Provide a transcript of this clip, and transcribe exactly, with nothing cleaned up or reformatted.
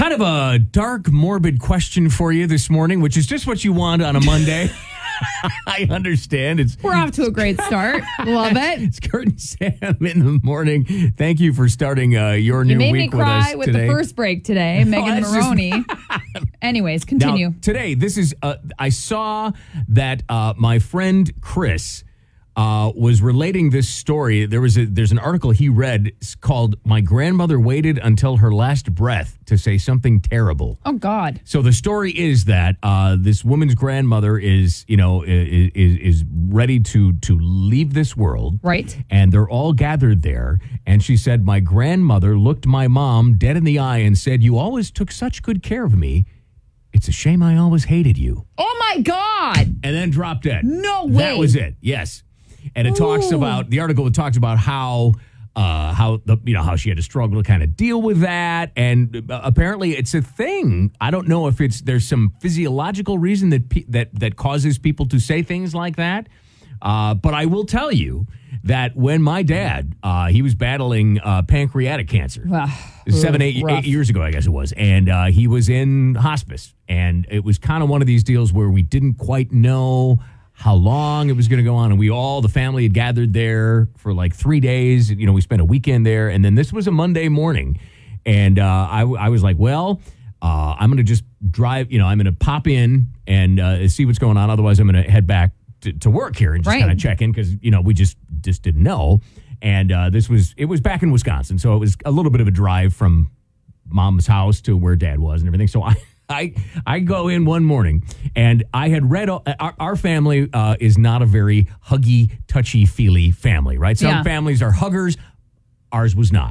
Kind of a dark, morbid question for you this morning, which is just what you want on a Monday. I understand. It's We're off to a great start. Love it. It's Kurt and Sam in the morning. Thank you for starting uh, your new You made me week with us cry with today. the first break today, Megan that's just- Maroney. Anyways, continue. Now, today, this is, uh, I saw that uh, my friend Chris uh, was relating this story. There was a, there's an article he read it's called "My Grandmother Waited Until Her Last Breath to Say Something Terrible." Oh, God. So the story is that uh, this woman's grandmother is, you know, is, is ready to to leave this world. Right. And they're all gathered there. And she said, "My grandmother looked my mom dead in the eye and said, 'You always took such good care of me. It's a shame I always hated you.'" Oh, my God. And then dropped dead. No way. That was it. Yes. And it talks Ooh. about, the article talks about how, uh, how the, you know, how she had to struggle to kind of deal with that. And uh, apparently it's a thing. I don't know if it's, there's some physiological reason that, pe- that, that causes people to say things like that. Uh, but I will tell you that when my dad, uh, he was battling uh, pancreatic cancer. Wow. Seven, Ooh, eight, rough. eight years ago, I guess it was. And uh, he was in hospice. And it was kind of one of these deals where we didn't quite know how long it was going to go on. And we all, the family had gathered there for like three days. You know, we spent a weekend there. And then this was a Monday morning. And uh, I, I was like, well, uh, I'm going to just drive, you know, I'm going to pop in and uh, see what's going on. Otherwise, I'm going to head back to, to work here and just Right. kind of check in because, you know, we just, just didn't know. And uh, this was, it was back in Wisconsin. So it was a little bit of a drive from mom's house to where dad was and everything. So I, I, I go in one morning and I had read, our, our family uh, is not a very huggy, touchy, feely family, right? Some Yeah. families are huggers. Ours was not.